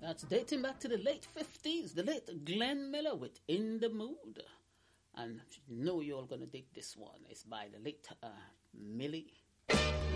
That's dating back to the late 50s, the late Glenn Miller with In the Mood. And you know you're all going to dig this one. It's by the late Millie.